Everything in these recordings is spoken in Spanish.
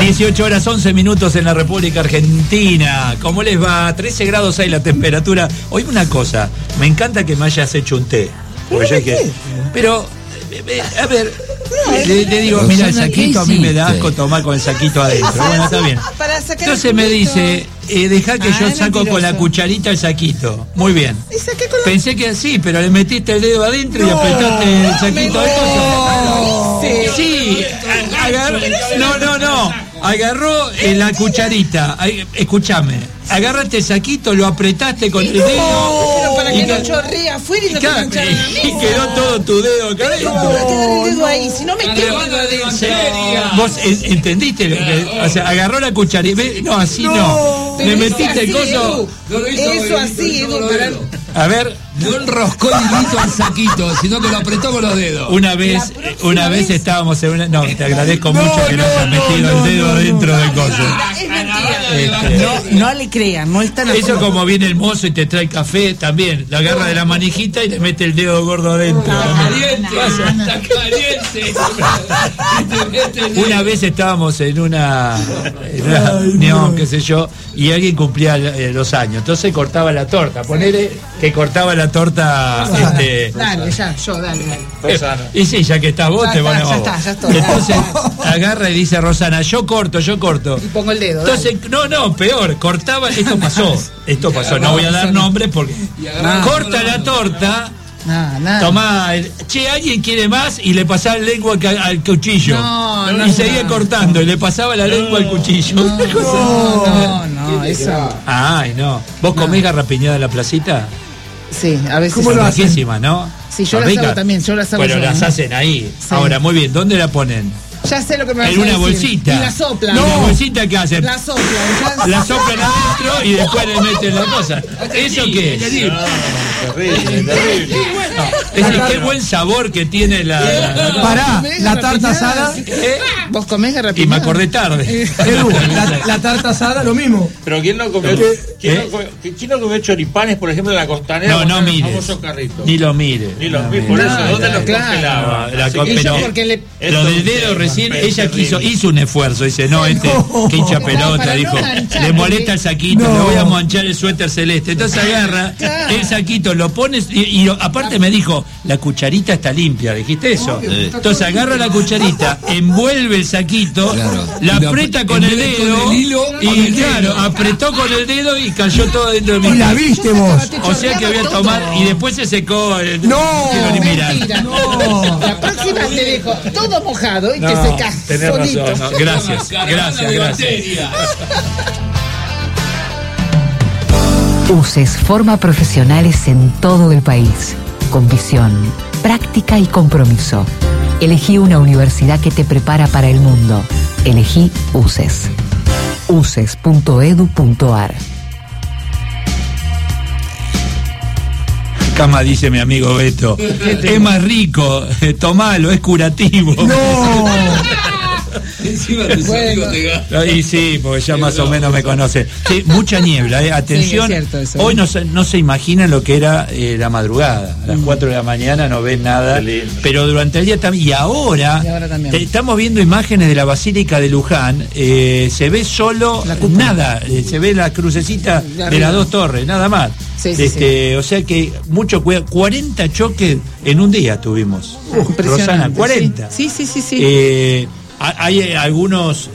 18 horas 11 minutos en la República Argentina. ¿Cómo les va? 13 grados hay la temperatura. Hoy una cosa, me encanta que me hayas hecho un té. Pero, a ver, le digo, mira, el saquito a mí me da asco tomar con el saquito adentro. Bueno, está bien. Entonces me dice, deja que yo saco con la cucharita el saquito. Muy bien. Pensé que así, pero le metiste el dedo adentro y apretaste el saquito adentro. Sí, no. Agarró la cucharita. Escúchame. Agarraste el saquito, lo apretaste con el dedo. Pero para que no chorree afuera y no te mancharan a mí. Y quedó todo tu dedo acá adentro. No, va a quedar el dedo ahí. Si no me quedo el dedo adentro. ¿Vos entendiste lo que? O sea, agarró la cucharita. No, así no. Le metiste el coso. Eso así, Edu. A ver. No enroscó el hilito al saquito, sino que lo apretó con los dedos. Una vez estábamos en una... No, te agradezco mucho que no hayas metido el dedo dentro del coso. Es mentira. No le crean, no están así. Eso como viene el mozo y te trae café, también. La agarra de la manijita y le mete el dedo gordo adentro. Está caliente. Una vez estábamos en una reunión, qué sé yo, y alguien cumplía los años. Entonces cortaba la torta. Ponele que cortaba la torta. Dale, dale. Y sí, ya que estás vos, te van a vos. Ya estoy. Entonces agarra y dice Rosana, yo corto. Y pongo el dedo. Entonces, no, peor, cortaba, esto pasó, no voy a dar nombres porque corta la torta. Tomá, ¿alguien quiere más? Y le pasaba la lengua al cuchillo. Y seguía cortando y le pasaba la lengua al cuchillo. No, eso. Ay, no. ¿Vos comés garrapiñada en la placita? Sí, a veces. ¿Cómo lo hacen? Riquísima, ¿no? Sí, yo las hago también, Bueno, las hacen ahí. Sí. Ahora, muy bien, ¿dónde la ponen? Ya sé lo que me vas a decir. En una bolsita. Y la soplan. ¿Una bolsita qué hacen? La soplan. La soplan adentro y después le meten la cosa. ¿Eso qué es? Terrible. Es decir, qué buen sabor que tiene la tarta asada. ¿Vos comés garrapiñada? Y me acordé tarde. La tarta asada, lo mismo. Pero ¿quién no comió choripanes, por ejemplo, en la costanera? No mires. Ni lo mires. Por eso, ¿dónde los congelaba? Lo del dedo recién, ella hizo un esfuerzo. Dice, que hincha pelota, dijo. Le molesta el saquito, le voy a manchar el suéter celeste. Entonces agarra el saquito, lo pones y aparte me dijo, la cucharita está limpia, ¿dijiste eso? Entonces agarra la cucharita, envuelve el saquito, la aprieta con el dedo y claro, apretó con el dedo y cayó todo dentro de mi casa. Y la viste vos. O sea que voy a tomar y después se secó. Mentira, no. La próxima te dejo todo mojado y te secás solito. Razón, no. Gracias. UCES forma profesionales en todo el país, con visión, práctica y compromiso. Elegí una universidad que te prepara para el mundo. Elegí UCES. uces.edu.ar. Cama, dice mi amigo Beto, es más rico, tomalo, es curativo. Encima tus amigos te gastan. Y sí, porque ya más o menos me conoce. Sí, mucha niebla, atención. Sí, es cierto eso. Hoy no se imaginan lo que era la madrugada. A las 4 de la mañana no ven nada. Pero durante el día también. Y ahora también. Estamos viendo imágenes de la Basílica de Luján. Se ve solo nada. Se ve la crucecita de las dos torres, nada más. Sí. O sea que mucho cuidado. 40 choques en un día tuvimos. Rosana, 40. Sí. Hay algunas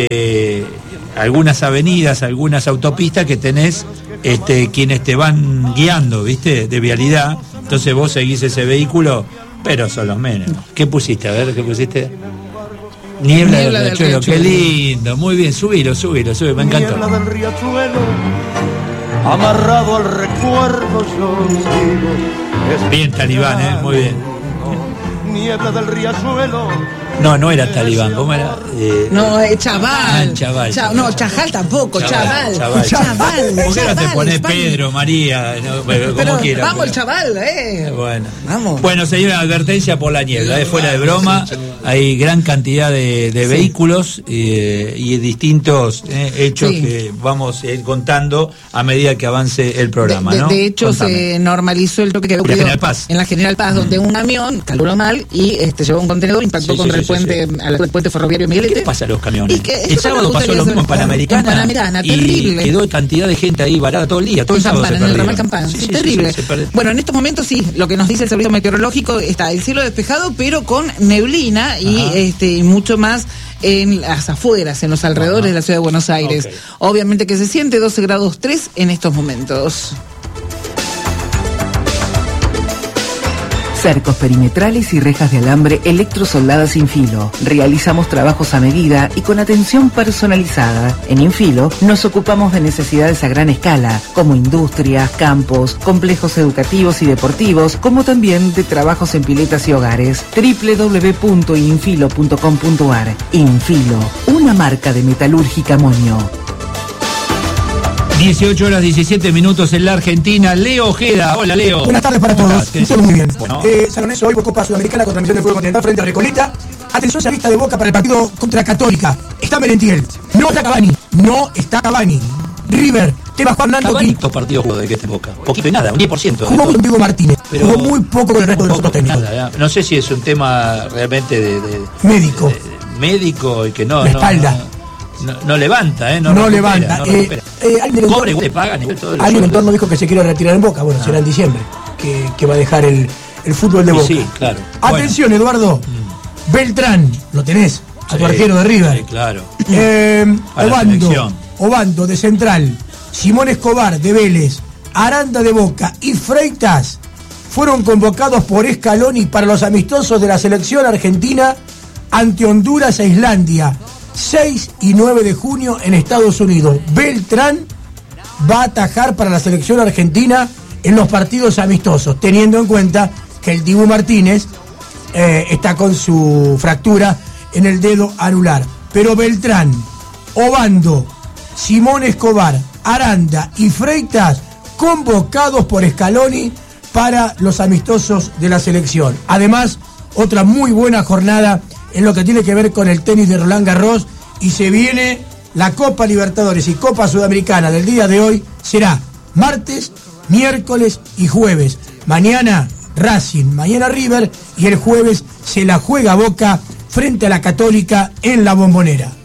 avenidas, algunas autopistas que tenés quienes te van guiando, ¿viste? De vialidad. Entonces vos seguís ese vehículo, pero son los menos. ¿Qué pusiste? A ver, ¿qué pusiste? Niebla del Riachuelo. Qué lindo, muy bien, subilo, me encantó. Niebla del Riachuelo, amarrado al recuerdo yo sigo. Bien, Talibán, muy bien. Niebla del Riachuelo. No era Talibán, ¿cómo era? Chaval. Chajal tampoco, Chaval. ¿Por qué no te pones Pedro, María? Como quieras. Vamos, el Chaval, Bueno. Vamos. Bueno, señora, advertencia por la niebla, fuera de broma. Hay gran cantidad de vehículos y distintos hechos que vamos contando a medida que avance el programa, ¿no? De hecho, se normalizó el toque que había ocurrido en la General Paz, donde un camión calculó mal y llevó un contenedor, impactó contra el al puente, al puente ferroviario Miguel. ¿Qué le pasa a los camiones? El sábado pasó lo mismo en Panamericana. Y terrible. Quedó cantidad de gente ahí varada todo el día, todo el sábado. En el ramal Campana. Sí, terrible. Bueno, en estos momentos sí, lo que nos dice el servicio meteorológico, está el cielo despejado, pero con neblina y mucho más en las afueras, en los alrededores de la ciudad de Buenos Aires. Obviamente que se siente 12 grados 3 en estos momentos. Cercos perimetrales y rejas de alambre electrosoldadas sin filo. Realizamos trabajos a medida y con atención personalizada. En Infilo nos ocupamos de necesidades a gran escala, como industrias, campos, complejos educativos y deportivos, como también de trabajos en piletas y hogares. www.infilo.com.ar. Infilo, una marca de metalúrgica Moño. 18 horas 17 minutos en la Argentina. Leo Ojeda. Hola, Leo. Buenas tardes para todos. Todo muy bien. Bueno. San Lorenzo hoy por Copa Sudamericana con transmisión de fútbol continental frente a Recoleta. Atención, se vista de Boca para el partido contra Católica. Está Merentiel. No está Cavani. River. Tema Juan Nando. ¿Cuántos partidos jugó de que esté Boca? Poquito y nada, un 10%. Jugó con Diego Martínez. Pero jugó muy poco con el resto de los otros técnicos. Nada, no sé si es un tema realmente de médico. Médico y que no. La espalda. No levanta, No levanta. Cobre, le pagan. Alguien en entorno dijo que se quiere retirar en Boca. Bueno, será en diciembre que va a dejar el fútbol de Boca. Sí, claro. Atención, bueno. Eduardo. Beltrán, lo tenés, a tu arquero de River. Sí, claro. Obando de Central, Simón Escobar de Vélez, Aranda de Boca y Freitas fueron convocados por Scaloni para los amistosos de la selección argentina ante Honduras e Islandia. 6 y 9 de junio en Estados Unidos. Beltrán va a atajar para la selección argentina en los partidos amistosos, teniendo en cuenta que el Dibu Martínez está con su fractura en el dedo anular. Pero Beltrán, Obando, Simón Escobar, Aranda y Freitas convocados por Scaloni para los amistosos de la selección. Además, otra muy buena jornada en lo que tiene que ver con el tenis de Roland Garros, y se viene la Copa Libertadores y Copa Sudamericana del día de hoy. Será martes, miércoles y jueves. Mañana Racing, mañana River, y el jueves se la juega Boca frente a la Católica en la Bombonera.